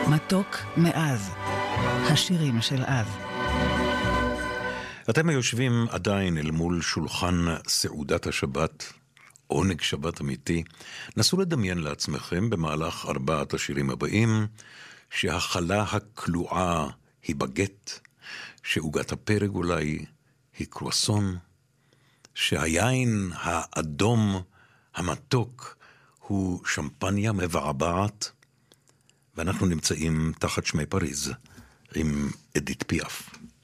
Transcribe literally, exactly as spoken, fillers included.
מתוק מאז, השירים של אז. אתם היושבים עדיין אל מול שולחן סעודת השבת, עונג שבת אמיתי. נסו לדמיין לעצמכם במהלך ארבעת השירים הבאים, שהחלה הכלועה היא בגט, שעוגת הפרג אולי היא קרואסון, שהיין האדום המתוק הוא שמפניה מבעבעת, ואנחנו נמצאים תחת שמי פריז עם אדית פיאף.